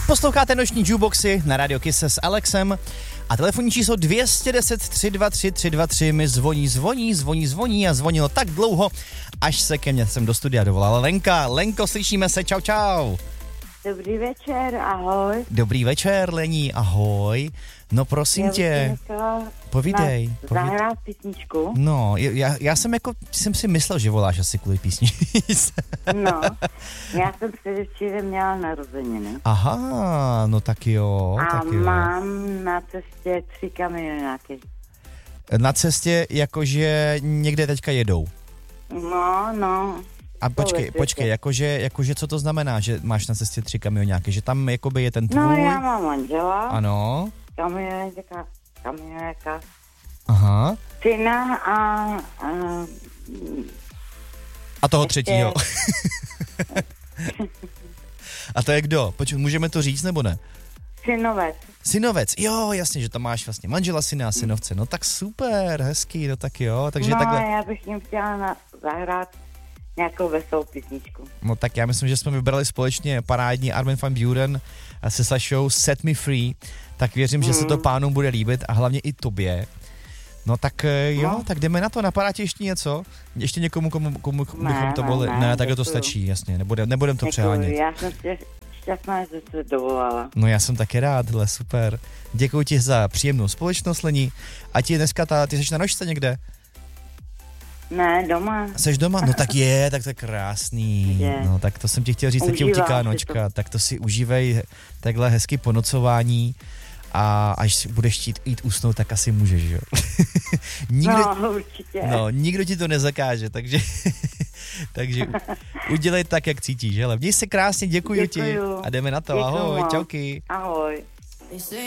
Posloucháte noční jukeboxy na Radio Kiss s Alexem a telefonní číslo 210 323 323 mi zvoní a zvonilo tak dlouho, až se ke mně sem do studia dovolala Lenka. Lenko, slyšíme se, čau. Dobrý večer, ahoj. Dobrý večer, Lení, ahoj. No prosím tě, povídej. Zahrát písničku. No, já jsem si myslel, že voláš asi kvůli písni. No, já jsem předevčírem měla narozeniny. Aha, no tak jo. Mám na cestě 3 kamionáky. Na cestě jakože někde teďka jedou. No. A počkej, jakože co to znamená, že máš na cestě 3 kamionáky, že tam jakoby je ten tvůj? No, já mám manžela. Ano. Kamionáka. Aha. Syna a toho třetího. A to je kdo? Počkej, můžeme to říct, nebo ne? Synovec, jo, jasně, že tam máš vlastně manžela, syna a synovce. No tak super, hezký, no tak jo. Takže no, takhle... já bych jim chtěla zahrát nějakou veselou písničku. No tak já myslím, že jsme vybrali společně parádní Armin van Buuren se Sašou Set Me Free, tak věřím, že se to pánům bude líbit a hlavně i tobě. No tak jo, tak jdeme na to, napadá ti ještě něco? Ještě někomu, komu bychom to volili? Ne, tak to stačí, jasně, nebudem to přehánět. Já jsem šťastná, že se dovolala. No já jsem taky rád, hele, super. Děkuji ti za příjemnou společnost, Lení. A ti dneska, ty jsi na nožce někde? Ne, doma. Jseš doma? No tak tak to je krásný. No tak to jsem ti chtěl říct, tak ti utíká nočka. Tak to si užívej takhle hezky po nocování a až budeš chtít jít usnout, tak asi můžeš, jo? Určitě. No, nikdo ti to nezakáže, takže udělej tak, jak cítíš, hele. Měj se krásně, děkuji ti a jdeme na to. Ahoj, čauky. Ahoj.